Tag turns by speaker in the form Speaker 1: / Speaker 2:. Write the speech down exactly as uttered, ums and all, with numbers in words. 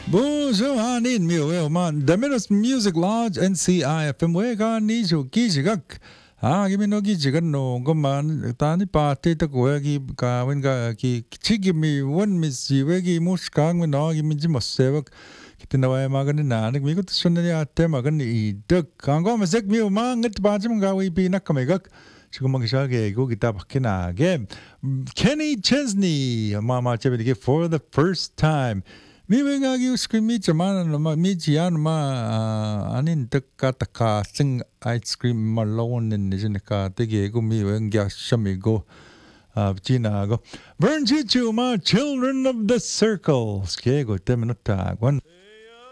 Speaker 1: Bonjour, hanin mi o man. The Menos Music Lodge N C I F M we ga ni jo ki jigak. Ha gi mi no gi jigan no go man ta ni pa te ta ko gi ka wen ga ki chi gi mi won mi si we gi mus ka mi no gi mi ji mo se wak. Ki te na wa ma ga ni na ni mi ko te shon ni a te ma ga ni i de ka go ma sek mi o ma ngat ba ji ga wi bi na ka me gak. Chico Mangisha ge go gita bakina ge Kenny Chesney mama chebe ge for the first time. Mi wenga gi scream mi chamana no ma mi jian ma anin taka taka sing ice cream malone in jin ka te ge go mi wenga shami go Gina go Vern Chichu ma children of the circles ke go te minuta gwan